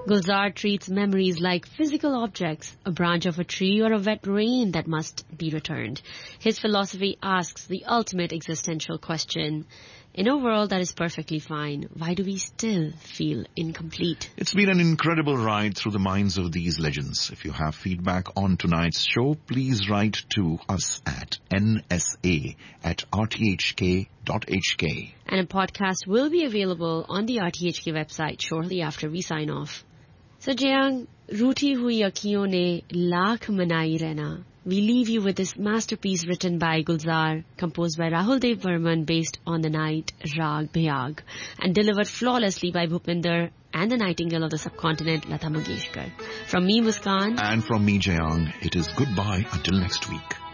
Gulzar treats memories like physical objects, a branch of a tree or a wet rain that must be returned. His philosophy asks the ultimate existential question. In a world that is perfectly fine, why do we still feel incomplete? It's been an incredible ride through the minds of these legends. If you have feedback on tonight's show, please write to us at nsa@rthk.hk. And a podcast will be available on the RTHK website shortly after we sign off. So Jayang, रूठी हुई अखियों ने लाख मनाई रहना. We leave you with this masterpiece written by Gulzar, composed by Rahul Dev Burman, based on the night Rag Bhayag, and delivered flawlessly by Bhupinder and the Nightingale of the subcontinent, Lata Mangeshkar. From me, Muskan. And from me, Jayang, it is goodbye until next week.